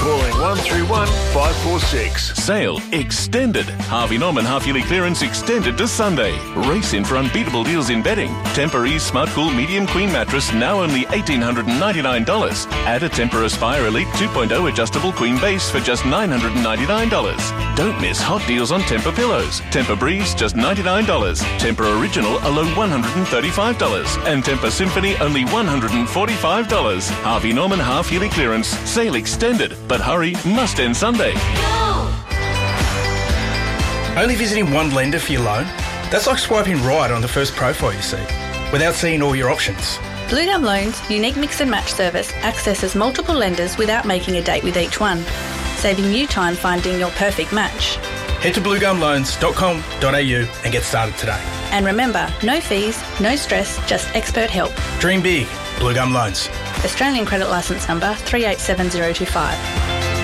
Calling 131 546. Sale extended. Harvey Norman half-yearly clearance extended to Sunday. Race in for unbeatable deals in bedding. Tempur-Ease Smart Cool Medium Queen Mattress now only $1,899. Add a Tempur Aspire Elite 2.0 adjustable queen base for just $999. Don't miss hot deals on Tempur pillows. Tempur Breeze just $99. Tempur Original alone $135. And Tempur Symphony only $145. Harvey Norman half-yearly clearance. Sale extended. But hurry, must end Sunday. Only visiting one lender for your loan? That's like swiping right on the first profile you see, without seeing all your options. Blue Gum Loans' unique mix and match service accesses multiple lenders without making a date with each one, saving you time finding your perfect match. Head to bluegumloans.com.au and get started today. And remember, no fees, no stress, just expert help. Dream big. Blue Gum Loans. Australian Credit Licence Number 387025.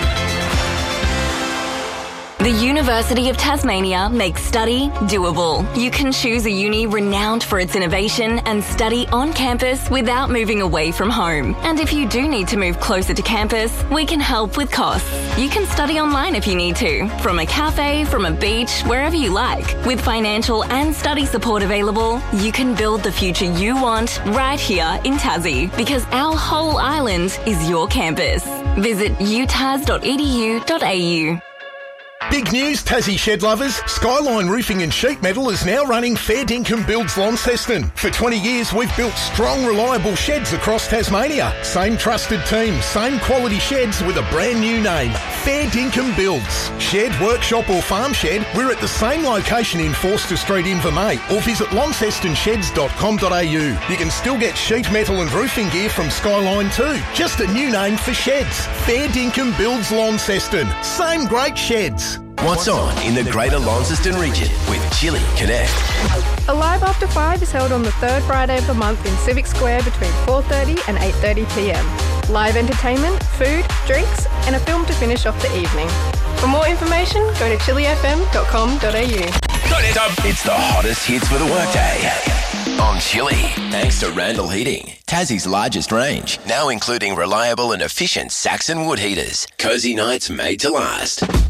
The University of Tasmania makes study doable. You can choose a uni renowned for its innovation and study on campus without moving away from home. And if you do need to move closer to campus, we can help with costs. You can study online if you need to, from a cafe, from a beach, wherever you like. With financial and study support available, you can build the future you want right here in Tassie, because our whole island is your campus. Visit utas.edu.au. Big news, Tassie shed lovers. Skyline Roofing and Sheet Metal is now running Fair Dinkum Builds Launceston. For 20 years, we've built strong, reliable sheds across Tasmania. Same trusted team, same quality sheds with a brand new name. Fair Dinkum Builds. Shed, workshop or farm shed, we're at the same location in Forster Street, Invermay, or visit launcestonsheds.com.au. You can still get sheet metal and roofing gear from Skyline too. Just a new name for sheds. Fair Dinkum Builds Launceston. Same great sheds. What's on in the Greater Launceston region with Chili Connect? Alive After 5 is held on the third Friday of the month in Civic Square between 4:30 and 8:30pm. Live entertainment, food, drinks and a film to finish off the evening. For more information, go to chilifm.com.au. It's the hottest hits for the workday on Chili. Thanks to Randall Heating, Tassie's largest range, now including reliable and efficient Saxon wood heaters. Cozy nights made to last.